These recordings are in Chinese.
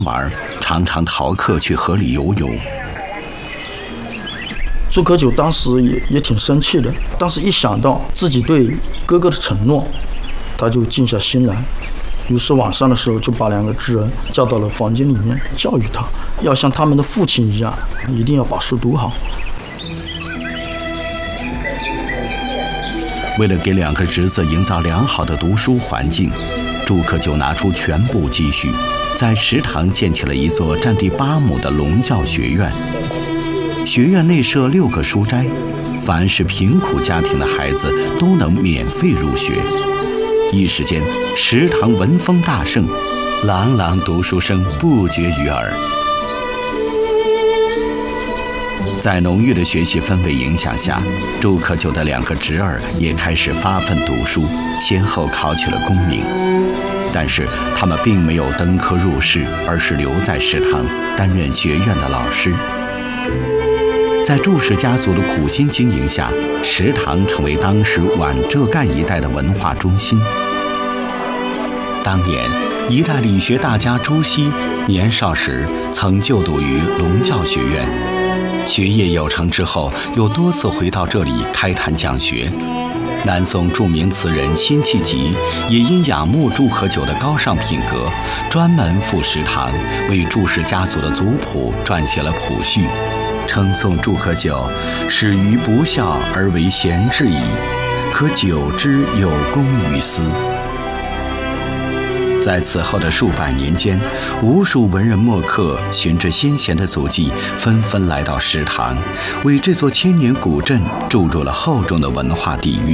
玩，常常逃课去河里游泳。 朱可久当时也挺生气的，但是一想到自己对哥哥的承诺，他就静下心来。于是晚上的时候就把2个侄儿叫到了房间里面，教育他要像他们的父亲一样，一定要把书读好。 为了给2个侄子营造良好的读书环境，朱可久拿出全部积蓄，在食堂建起了一座占地8亩的龙教学院。学院内设6个书斋，凡是贫苦家庭的孩子都能免费入学。一时间，食堂闻风大盛，朗朗读书声不绝于耳。在浓郁的学习氛围影响下，朱可久的2个侄儿也开始发奋读书，先后考取了功名。但是他们并没有登科入仕，而是留在食堂担任学院的老师。在祝氏家族的苦心经营下，食堂成为当时皖浙赣一带的文化中心。当年，一代理学大家朱熹年少时曾就读于龙教学院，学业有成之后，又多次回到这里开坛讲学。南宋著名词人辛弃疾也因仰慕朱可久的高尚品格，专门赴食堂为祝氏家族的族谱撰写了谱序，称颂朱可久始于不孝而为贤之矣，可久之有功于斯。在此后的数百年间，无数文人墨客循着先贤的足迹，纷纷来到食堂，为这座千年古镇注入了厚重的文化底蕴。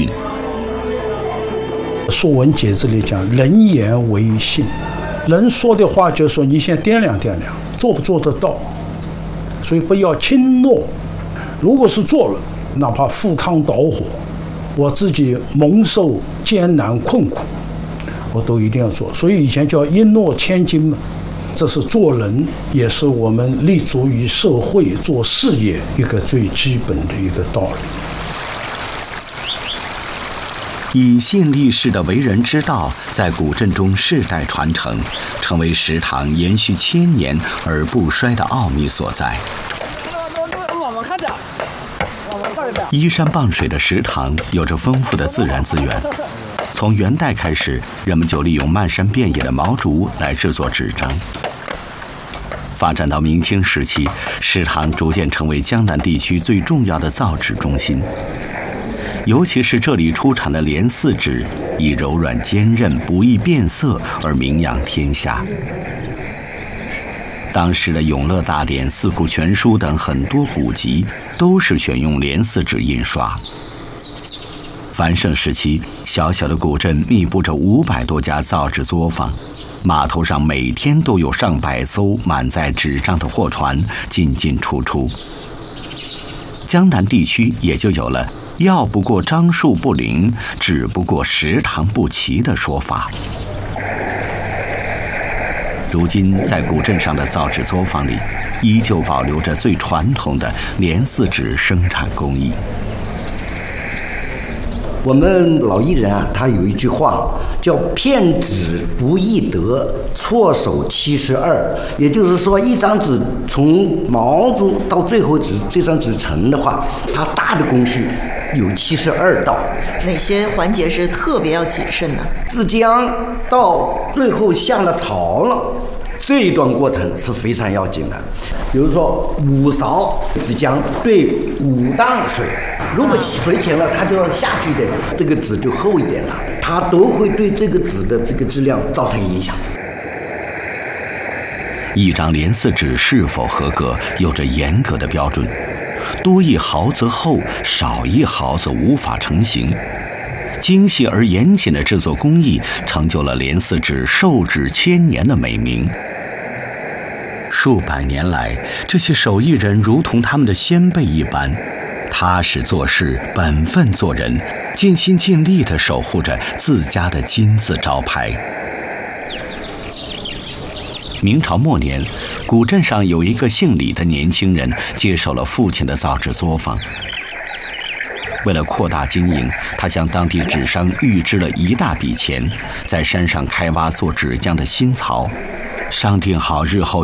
《说文解字》里讲，人言为信，人说的话就是说你先掂量掂量，做不做得到，所以不要轻诺。如果是做了，哪怕赴汤蹈火，我自己蒙受艰难困苦，我都一定要做。所以以前叫一诺千金嘛，这是做人，也是我们立足于社会做事业一个最基本的一个道理。 以信立誓的为人之道，在古镇中世代传承，成为食堂延续千年而不衰的奥秘所在。依山傍水的食堂有着丰富的自然资源。从元代开始，人们就利用漫山遍野的毛竹来制作纸张。发展到明清时期，食堂逐渐成为江南地区最重要的造纸中心。尤其是这里出产的莲丝纸，以柔软坚韧、不易变色而名扬天下。当时的《永乐大典》《四库全书》等很多古籍都是选用莲丝纸印刷。繁盛时期，小小的古镇密布着500多家造纸作坊，码头上每天都有上百艘满载纸张的货船进进出出。江南地区也就有了“药不过樟树不灵，纸不过食堂不齐”的说法。如今，在古镇上的造纸作坊里，依旧保留着最传统的莲丝纸生产工艺。 我们老艺人啊，他有一句话叫“片纸不易得，错手72”，也就是说，一张纸从毛竹到最后这张纸成的话，它大的工序有72道。 哪些环节是特别要谨慎的？ 制浆到最后下了槽了，这一段过程是非常要紧的。比如说5勺纸浆对5担水，如果水浅了，它就要下去的，这个纸就厚一点了，它都会对这个纸的这个质量造成影响。 一张莲丝纸是否合格，有着严格的标准，多1毫则厚，少1毫则无法成型。精细而严谨的制作工艺，成就了莲丝纸寿指千年的美名。数百年来，这些手艺人如同他们的先辈一般，踏实做事，本分做人，尽心尽力地守护着自家的金字招牌。明朝末年，古镇上有一个姓李的年轻人接手了父亲的造纸作坊。为了扩大经营，他向当地纸商预支了一大笔钱，在山上开挖做纸浆的新槽，商定好日后